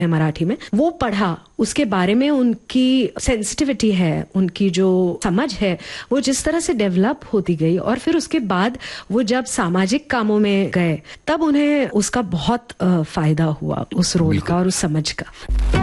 मराठी में, वो पढ़ा, उसके बारे में उनकी सेंसिटिविटी है, उनकी जो समझ है वो जिस तरह से डेवलप होती गई, और फिर उसके बाद वो जब सामाजिक कामों में गए तब उन्हें उसका बहुत फायदा हुआ, उस रोल का और उस समझ का।